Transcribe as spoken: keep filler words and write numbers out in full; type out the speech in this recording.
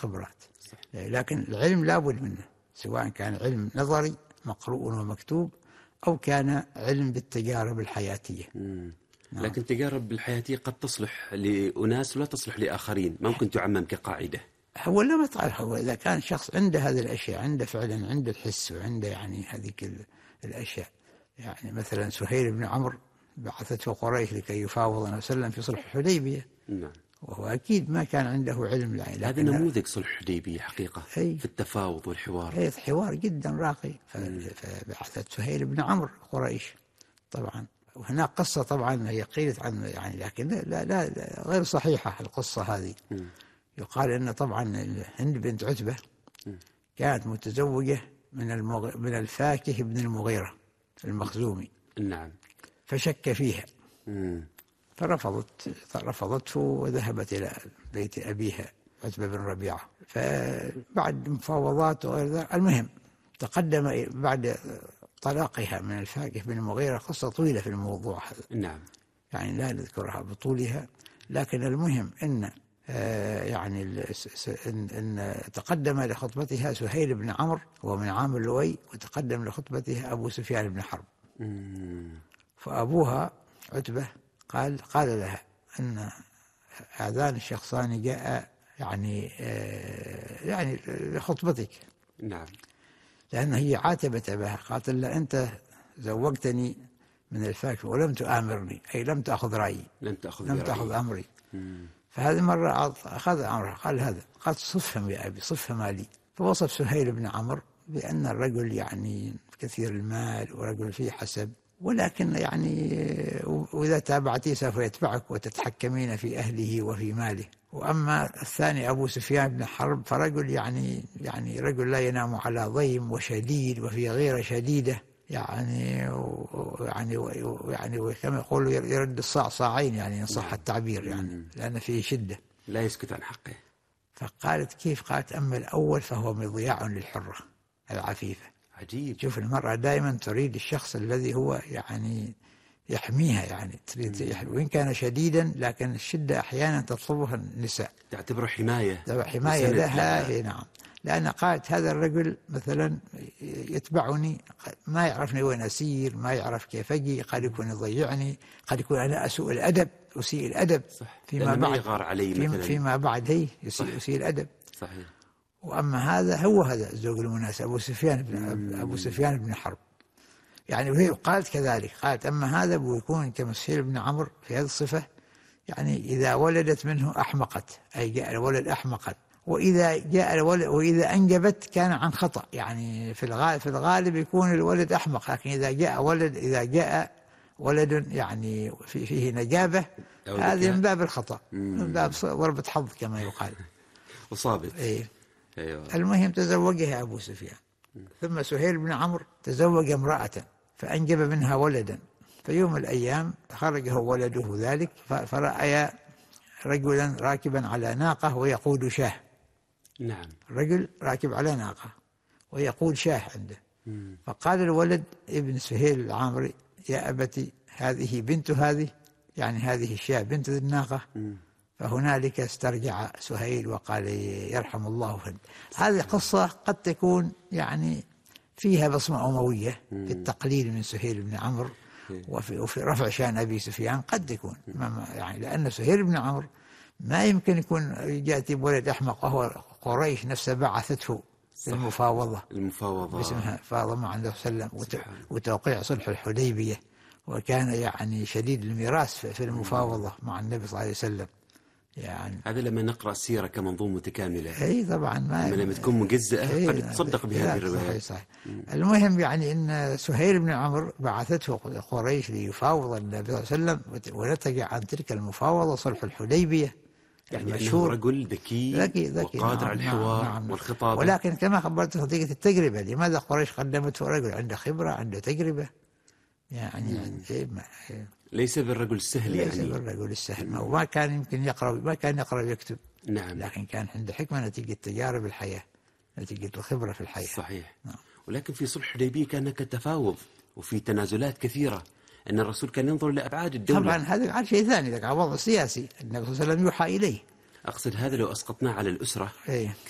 الخبرات. لكن العلم لابد منه، سواء كان علم نظري مقروء ومكتوب أو كان علم بالتجارب الحياتية. مم. نعم. لكن التجارب الحياتية قد تصلح لأناس ولا تصلح لآخرين، ممكن تعمم كقاعدة. هو لا ما تعرف، هو إذا كان شخص عنده هذه الأشياء، عنده فعلا عنده الحس وعنده يعني هذه الأشياء. يعني مثلا سهيل بن عمرو بعثته قريش لكي يفاوض النبي صلى الله عليه وسلم في صلح الحديبية. نعم. وهو أكيد ما كان عنده علم. يعني هذا نموذج صلح الحديبية حقيقة هي في التفاوض والحوار. هي حوار جدا راقي. فبعثت سهيل بن عمرو قريش طبعا. وهناك قصة طبعا هي قيلت عنه يعني، لكن لا, لا, لا غير صحيحة القصة هذه. م. يقال أن طبعا هند بنت عتبة كانت متزوجة من المغ... من الفاكه بن المغيرة المخزومي. نعم. فشك فيها. م. فرفضت رفضته وذهبت إلى بيت أبيها عتبة بن ربيعة. فبعد مفاوضات وغير ذلك، المهم تقدم بعد طلاقها من الفاكه بن المغيرة، قصة طويلة في الموضوع هذا. نعم. يعني لا نذكرها بطولها، لكن المهم أن آه يعني إن, إن تقدم لخطبتها سهيل بن عمرو ومن عام اللؤي، وتقدم لخطبتها أبو سفيان بن حرب. مم. فأبوها عتبة قال قال لها أن هذان الشخصان جاء يعني آه يعني لخطبتك. نعم. لأن هي عاتبت أباها، قالت له أنت زوجتني من الفاكهة ولم تآمرني، أي لم تأخذ رأيي، لم تأخذ لم تأخذ أمري. مم. فهذه مرة أخذ أمرها، قال هذا، قالت صفهم يا أبي، صفهم لي. فوصف سهيل بن عمرو بأن الرجل يعني كثير المال ورجل فيه حسب، ولكن يعني وإذا تابعتيه سوف يتبعك وتتحكمين في أهله وفي ماله. وأما الثاني أبو سفيان بن حرب فرجل يعني يعني رجل لا ينام على ضيم وشديد وفي غيرة شديدة، يعني يعني يعني كما يقولوا يرد الصاع صاعين، يعني إن صح التعبير، يعني لأن فيه شدة لا يسكت عن حقه. فقالت كيف؟ قالت أما الأول فهو مضياع للحرة العفيفة. عجيب. شوف المرأة دائما تريد الشخص الذي هو يعني يحميها، يعني تريد يحمي، وإن كان شديدا لكن الشدة أحيانا تطلبها النساء، تعتبره حماية، حماية لها. لها. نعم. لأن قالت هذا الرجل مثلا يتبعني، ما يعرفني وين أسير، ما يعرف كيف أجي، قد يكون يضيعني، قد يكون أنا أسوء الأدب، أسيء الأدب. صح. فيما بعد يغار علي فيما, مثلا. فيما بعد هي يسيء, أسيء الأدب. صحيح. وأما هذا هو هذا الزوج المناسب، أبو سفيان بن أبو سفيان بن حرب. يعني وهي قالت كذلك، قالت أما هذا بيكون كمسهيل بن عمرو في هذه الصفة، يعني إذا ولدت منه أحمقت، أي جاء الولد أحمقت، وإذا جاء الولد وإذا أنجبت كان عن خطأ. يعني في الغالب في الغالب يكون الولد أحمق، لكن إذا جاء ولد إذا جاء ولد يعني في فيه نجابة، هذه من باب الخطأ، من باب ضربة حظ كما يقال. وصابت. إيه. أيوة. المهم تزوجها أبو سفيان. ثم سهيل بن عمرو تزوج امرأة فأنجب منها ولدا. في يوم من الأيام خرجه ولده ذلك، فرأى رجلا راكبا على ناقة ويقود شاه. نعم. رجل راكب على ناقة ويقود شاه عنده. مم. فقال الولد ابن سهيل العامري يا أبتي هذه بنت هذه، يعني هذه الشاه بنت الناقة. مم. فهنالك استرجع سهيل وقال يرحم الله هند. هذه قصة قد تكون يعني فيها بصمة أموية في التقليل من سهيل بن عمرو وفي, وفي رفع شان أبي سفيان، قد تكون يعني، لأن سهيل بن عمرو ما يمكن يكون يأتي بولد أحمق، وهو قريش نفسها بعثته للمفاوضة المفاوضة باسمها فاضل مع النبي صلى الله عليه وسلم وتوقيع صلح الحديبية، وكان يعني شديد الميراث في المفاوضة مع النبي صلى الله عليه وسلم. يعني هذا لما نقرأ السيرة كمنظومة متكاملة. اي طبعا، ما لما تكون مجزئة قد تصدق بهذه الروايات. صحيح صحيح. المهم يعني ان سهيل بن عمرو بعثته قريش ليفاوض النبي صلى الله عليه وسلم، ونتج عن تلك المفاوضة صلح الحديبية. يعني أنه رجل ذكي, ذكي, ذكي وقادر نعم على الحوار نعم نعم والخطابة. ولكن كما خبرت صديقة التجربة، لماذا قريش قدمته رجل عنده خبرة عنده تجربة؟ يعني ليس بالرجل السهل، يعني ليس بالرجل السهل، وما كان يمكن يقرأ، ما كان يقرأ ويكتب. نعم. لكن كان عنده حكمة نتيجة تجارب الحياة، نتيجة الخبرة في الحياة. صحيح. نعم. ولكن في صلح الحديبية كان هناك تفاوض وفي تنازلات كثيرة، أن الرسول كان ينظر لأبعاد الدولة. طبعا هذا عاد شيء ثاني، ذاك وضع سياسي، النبي صلى الله عليه وسلم يوحى إليه. أقصد هذا لو أسقطناه على الأسرة. إيه؟